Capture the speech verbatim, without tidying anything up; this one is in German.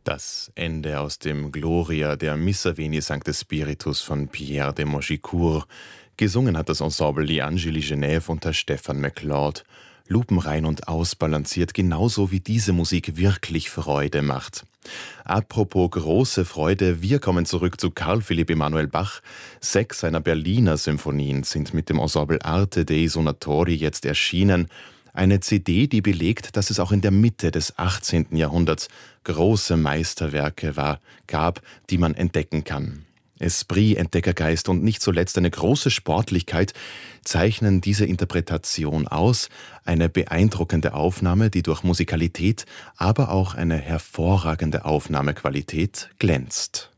Das Ende aus dem Gloria der Missa Veni Sancte Spiritus von Pierre de Mogicourt. Gesungen hat das Ensemble Die Angeli Genève unter Stefan McLeod. Lupenrein und ausbalanciert, genauso wie diese Musik wirklich Freude macht. Apropos große Freude, wir kommen zurück zu Carl Philipp Emanuel Bach. Sechs seiner Berliner Symphonien sind mit dem Ensemble Arte dei Suonatori jetzt erschienen. Eine C D, die belegt, dass es auch in der Mitte des achtzehnten Jahrhunderts große Meisterwerke war, gab, die man entdecken kann. Esprit, Entdeckergeist und nicht zuletzt eine große Sportlichkeit zeichnen diese Interpretation aus. Eine beeindruckende Aufnahme, die durch Musikalität, aber auch eine hervorragende Aufnahmequalität glänzt.